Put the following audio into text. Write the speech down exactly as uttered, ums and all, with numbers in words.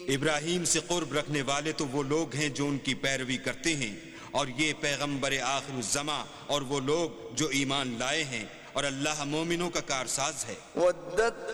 इब्राहीम से कुर्ब रखने वाले तो वो लोग हैं जो उनकी पैरवी करते हैं, और ये पैगंबर आखिरुज़्ज़मा और वो लोग जो ईमान लाए हैं, और अल्लाह मोमिनों का कारसाज है।